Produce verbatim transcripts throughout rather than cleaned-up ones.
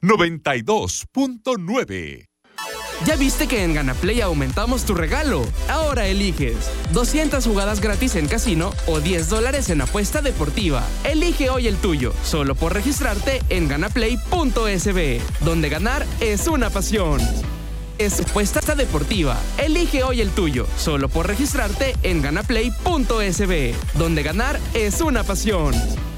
noventa y dos punto nueve. ¿Ya viste que en Ganaplay aumentamos tu regalo? Ahora eliges doscientas jugadas gratis en casino o diez dólares en apuesta deportiva. Elige hoy el tuyo, solo por registrarte en ganaplay punto es be, donde ganar es una pasión. Es apuesta deportiva. Elige hoy el tuyo, solo por registrarte en ganaplay punto es be, donde ganar es una pasión.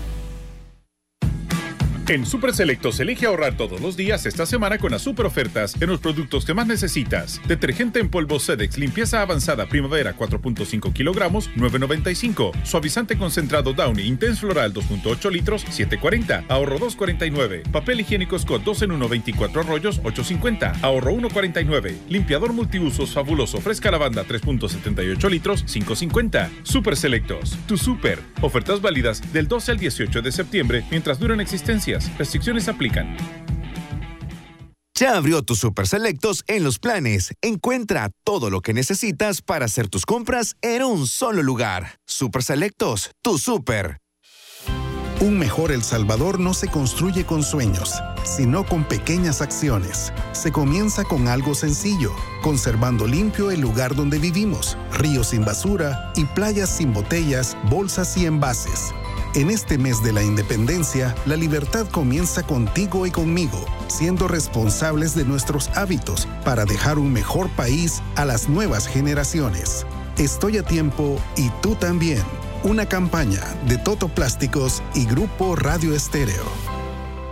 En Super Selectos elige ahorrar todos los días esta semana con las super ofertas en los productos que más necesitas. Detergente en polvo Sedex limpieza avanzada primavera cuatro punto cinco kilogramos, nueve noventa y cinco. Suavizante concentrado Downy Intense Floral dos punto ocho litros, siete cuarenta. Ahorro dos cuarenta y nueve. Papel higiénico Scott dos en uno veinticuatro rollos, ocho cincuenta. Ahorro uno cuarenta y nueve. Limpiador multiusos fabuloso Fresca Lavanda tres punto setenta y ocho litros, cinco cincuenta. Super Selectos, tu super. Ofertas válidas del doce al dieciocho de septiembre mientras duran existencias. Restricciones aplican. Ya abrió tus Super Selectos en Los Planes. Encuentra todo lo que necesitas para hacer tus compras en un solo lugar. Super Selectos, tu super. Un mejor El Salvador no se construye con sueños, sino con pequeñas acciones. Se comienza con algo sencillo, conservando limpio el lugar donde vivimos, ríos sin basura y playas sin botellas, bolsas y envases. En este mes de la independencia, la libertad comienza contigo y conmigo, siendo responsables de nuestros hábitos para dejar un mejor país a las nuevas generaciones. Estoy a tiempo y tú también. Una campaña de Toto Plásticos y Grupo Radio Estéreo.